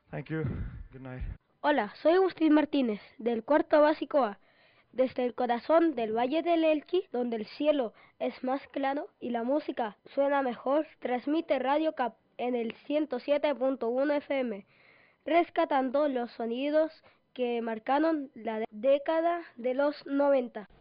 Thank you. Good night. Hola, soy Agustín Martínez, del cuarto básico A. Desde el corazón del Valle del Elqui, donde el cielo es más claro y la música suena mejor, transmite Radio Cap en el 107.1 FM, rescatando los sonidos que marcaron la década de los 90.